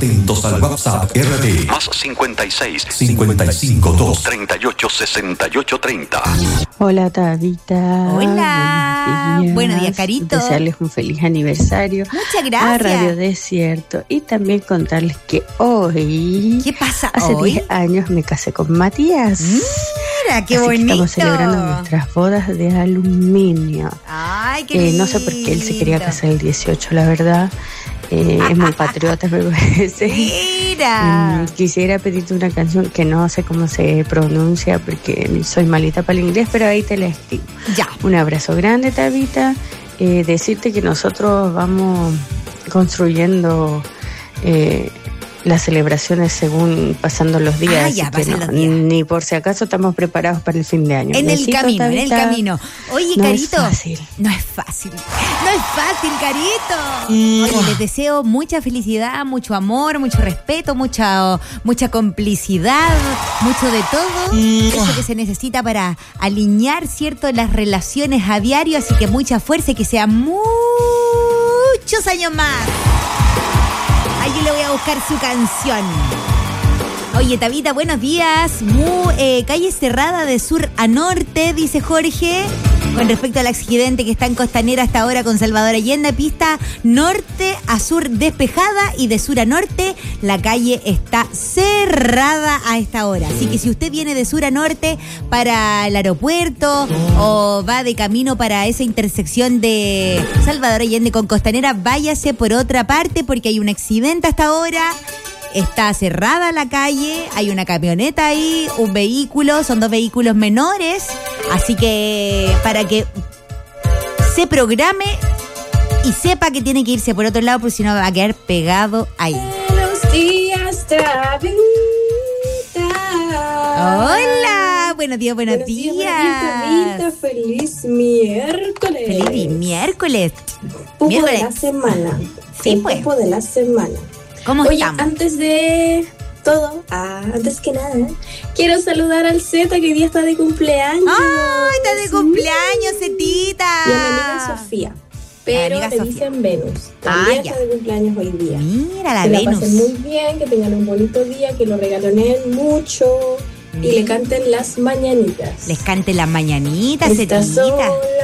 Atentos al WhatsApp RD. Más 56 55 2 38 68 30. Hola, Tabita. Hola. Buenos días, Carito. Desearles un feliz aniversario. Muchas gracias. A Radio Desierto. Y también contarles que hoy... ¿Qué pasa hace hoy? 10 años me casé con Matías. Mira, qué así bonito. que estamos celebrando nuestras bodas de aluminio. Ay, qué lindo. No sé por qué él se quería casar el 18, la verdad. Es muy patriota, me parece. Mira. Quisiera pedirte una canción que no sé cómo se pronuncia porque soy malita para el inglés, pero ahí te la escribo. Ya. Un abrazo grande, Tabita. Decirte que nosotros vamos construyendo las celebraciones según pasando los días. Ya, pasan los días. Ni por si acaso estamos preparados para el fin de año. En Besito, el camino, Tabita. en el camino. Oye, No Carito. es fácil. No es fácil. No es fácil, Carito. Oye, les deseo mucha felicidad, mucho amor, mucho respeto, mucha complicidad, mucho de todo. Eso que se necesita para alinear, ¿cierto?, las relaciones a diario. Así que mucha fuerza y que sean muchos años más. Ahí yo le voy a buscar su canción. Oye, Tabita, buenos días. Calle cerrada de sur a norte, dice Jorge. Con respecto al accidente que está en Costanera hasta ahora con Salvador Allende, pista norte a sur despejada y de sur a norte la calle está cerrada a esta hora. Así que si usted viene de sur a norte para el aeropuerto o va de camino para esa intersección de Salvador Allende con Costanera, váyase por otra parte porque hay un accidente hasta ahora. Está cerrada la calle, hay una camioneta ahí, un vehículo, son 2 vehículos menores, así que para que se programe y sepa que tiene que irse por otro lado, porque si no va a quedar pegado ahí. Buenos días, Tabita. Hola, buenos días. Tabita. Feliz miércoles. Feliz miércoles. Pupo de la semana. Sí, pues. Pupo de la semana. ¿Cómo Oye, estamos? antes de todo, antes que nada, quiero saludar al Zeta que hoy día está de cumpleaños. ¡Ay, está de cumpleaños, Zetita! Y a mi amiga Sofía. Pero amiga le Sofía. dicen Venus. También ya. está de cumpleaños hoy día. Mira la que Venus. la pasen muy bien, que tengan un bonito día, que lo regalonen mucho y le canten las mañanitas. Les cante las mañanitas, Estas Zetita. son